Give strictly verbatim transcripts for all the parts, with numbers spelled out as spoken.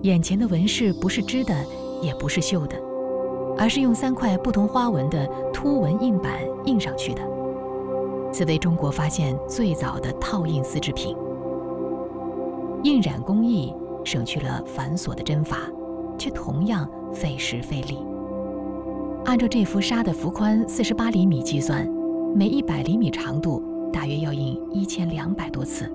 眼前的纹饰不是织的，也不是绣的，而是用三块不同花纹的凸纹印板印上去的。此为中国发现最早的套印丝织品。印染工艺省去了繁琐的针法，却同样费时费力。按照这幅纱的幅宽四十八厘米计算，每一百厘米长度大约要印一千两百多次。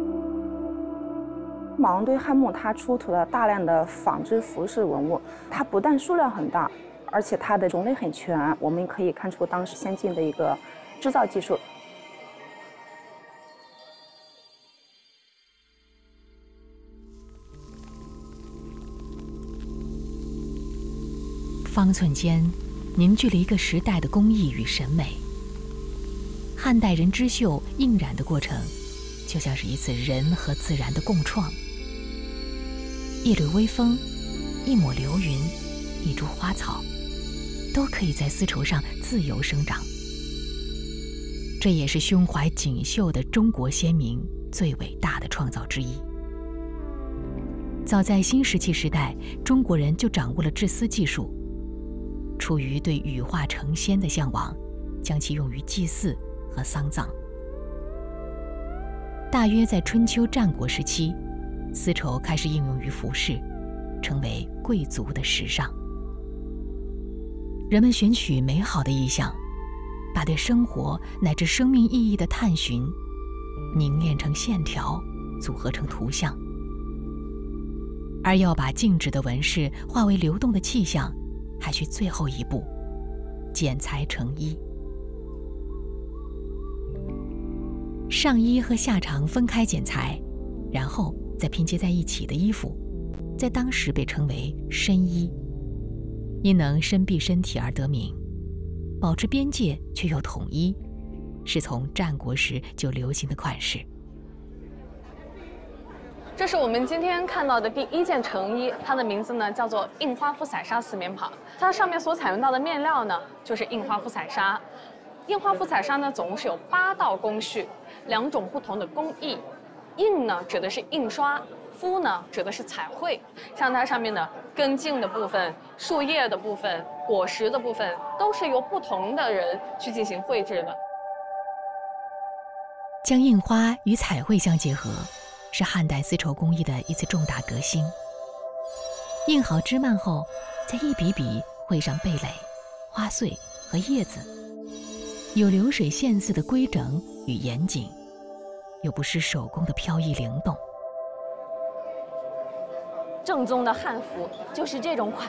马王堆汉墓它出土了大量的纺织服饰文物，它不但数量很大，而且它的种类很全，我们可以看出当时先进的一个制造技术。 方寸间凝聚了一个时代的工艺与审美。汉代人织绣印染的过程，就像是一次人和自然的共创。一缕微风，一抹流云，一株花草，都可以在丝绸上自由生长。这也是胸怀锦绣的中国先民最伟大的创造之一。早在新石器时代，中国人就掌握了制丝技术。出于对羽化成仙的向往，将其用于祭祀和丧葬。大约在春秋战国时期，丝绸开始应用于服饰，成为贵族的时尚。人们选取美好的意象，把对生活乃至生命意义的探寻凝练成线条，组合成图像。而要把静止的纹饰化为流动的气象，还需最后一步，剪裁成衣。上衣和下裳分开剪裁，然后再拼接在一起的衣服，在当时被称为身衣，因能深蔽身体而得名，保持边界却又统一，是从战国时就流行的款式。 这是我们今天看到的第一件成衣，它的名字呢叫做印花肤彩纱四面袍。它上面所采用到的面料呢，就是印花肤彩纱。印花肤彩纱呢，总共是有八道工序，两种不同的工艺。印呢指的是印刷，肤呢指的是彩绘。像它上面的根茎的部分、树叶的部分、果实的部分，都是由不同的人去进行绘制的。 将印花与彩绘相结合，是汉代丝绸工艺的一次重大革新。印好织幔后，再一笔笔绘上蓓蕾、花穗和叶子，有流水线似的规整与严谨，又不失手工的飘逸灵动。 正宗的汉服就是这种款